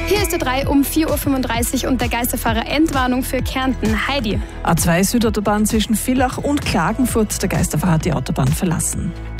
Hier ist der 3 um 4.35 Uhr und der Geisterfahrer Endwarnung für Kärnten. Heidi. A2 Südautobahn zwischen Villach und Klagenfurt. Der Geisterfahrer hat die Autobahn verlassen.